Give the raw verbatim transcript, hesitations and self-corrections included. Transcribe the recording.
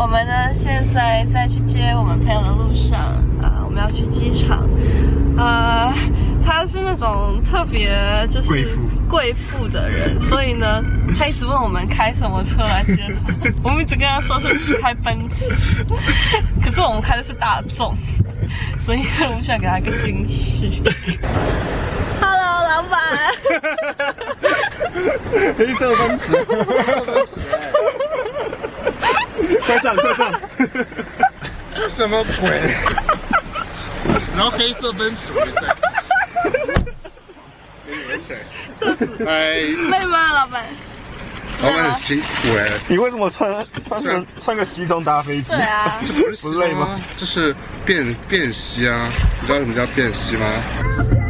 我们呢现在在去接我们朋友的路上啊、呃，我们要去机场。呃，他是那种特别就是贵妇贵妇的人，所以呢，他一直问我们开什么车来接他。我们一直跟他说是开奔驰，可是我们开的是大众，所以我们想给他一个惊喜。Hello， 老板。 黑色奔驰。快上快上！ 这什么鬼？然后黑色奔驰，给你们水。哎， 累吗，老板？ 老板很辛苦哎。 你为什么穿穿个穿个西装搭飞机？ 对啊， 这不是不累吗？ 这是便便息啊！你知道什么叫便息吗？